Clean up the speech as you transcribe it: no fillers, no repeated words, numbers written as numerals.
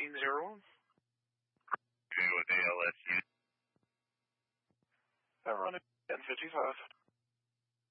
1901. Okay, with ALS unit. Run at 1055.